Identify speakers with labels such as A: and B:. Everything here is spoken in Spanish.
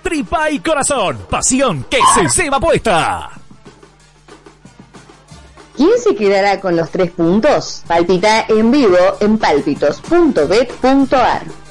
A: tripa y corazón. Pasión que se ceba puesta.
B: ¿Quién se quedará con los 3 puntos? Palpita en vivo en palpitos.bet.ar.